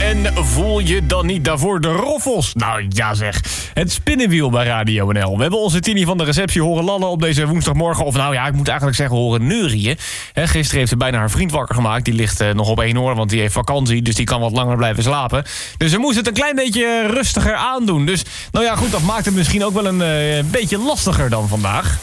En voel je dan niet daarvoor de roffels? Nou ja zeg, het spinnenwiel bij Radio NL. We hebben onze Tini van de receptie horen lallen op deze woensdagmorgen. Of nou ja, ik moet eigenlijk zeggen horen neurieën. Gisteren heeft ze bijna haar vriend wakker gemaakt. Die ligt nog op 1 oor, want die heeft vakantie. Dus die kan wat langer blijven slapen. Dus we moesten het een klein beetje rustiger aandoen. Dus nou ja, goed, dat maakt het misschien ook wel een beetje lastiger dan vandaag.